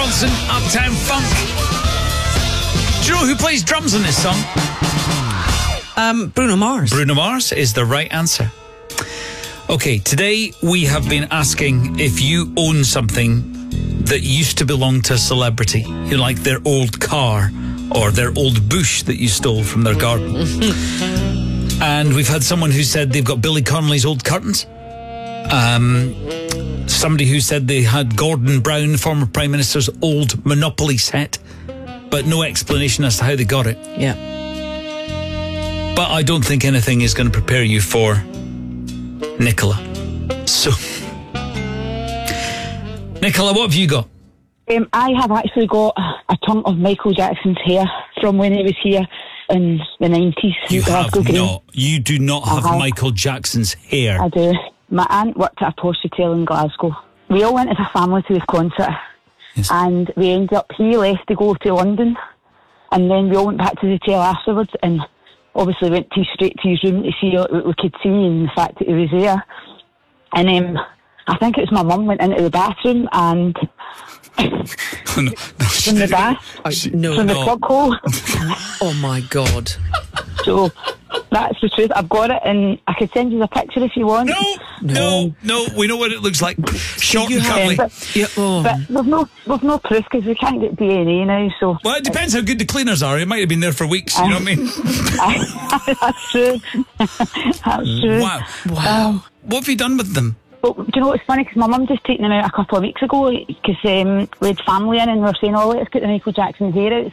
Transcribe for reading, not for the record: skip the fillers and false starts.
Wilson, Uptown Funk. Do you know who plays drums on this song? Bruno Mars. Bruno Mars is the right answer. Okay, today we have been asking if you own something that used to belong to a celebrity. You know, like their old car or their old bush that you stole from their garden. And we've had someone who said they've got Billy Connolly's old curtains. Somebody who said they had Gordon Brown, former Prime Minister's old Monopoly set, but no explanation as to how they got it. Yeah. But I don't think anything is going to prepare you for Nicola. So, Nicola, what have you got? I have actually got a chunk of Michael Jackson's hair from when he was here in the 90s. You have Glasgow Green. not. You do not have Michael Jackson's hair. I do. My aunt worked at a posh hotel in Glasgow. We all went as a family to his concert. Yes. And we ended up, he left to go to London. And then we all went back to the hotel afterwards and obviously went straight to his room to see what we could see and the fact that he was there. And I think it was my mum went into the bathroom and from the bath, from the plug hole. Oh my God. So that's the truth. I've got it and I could send you a picture if you want. No, we know what it looks like. Short and curly. But we've no proof because we can't get DNA now. So well, it depends how good the cleaners are. It might have been there for weeks. You know what I mean? That's true. That's true. Wow. What have you done with them? Well, do you know what's funny? Because my mum just taken them out a couple of weeks ago because we had family in and we were saying, let's get the Michael Jackson's hair out.